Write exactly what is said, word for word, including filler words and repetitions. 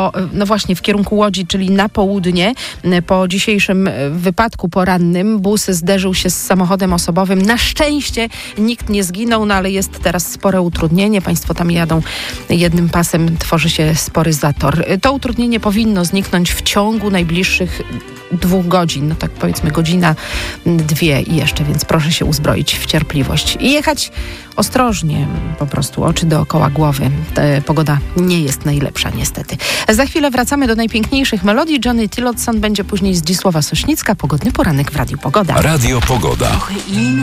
bo no właśnie w kierunku Łodzi, czyli na południe, po dzisiejszym wypadku porannym bus zderzył się z samochodem osobowym. Na szczęście nikt nie zginął, no ale jest teraz spore utrudnienie. Państwo tam jadą jednym pasem, tworzy się spory zator. To utrudnienie powinno zniknąć w ciągu najbliższych dwóch godzin, no tak powiedzmy godzina, dwie i jeszcze, więc proszę się uzbroić w cierpliwość i jechać ostrożnie, po prostu oczy dookoła głowy. Ta pogoda nie jest najlepsza niestety. Za chwilę wracamy do najpiękniejszych melodii. Johnny Tillotson będzie później Zdzisława Sośnicka. Pogodny poranek w Radiu Pogoda. Radio Pogoda.